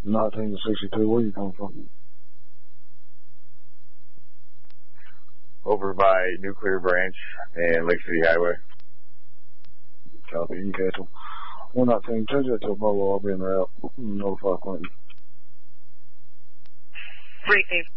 1962, where you come from? Over by Nuclear Branch and Lake City Highway. Copy, Newcastle. 119, change that to a mobile, I'll be in route. Notify Clinton. Briefing.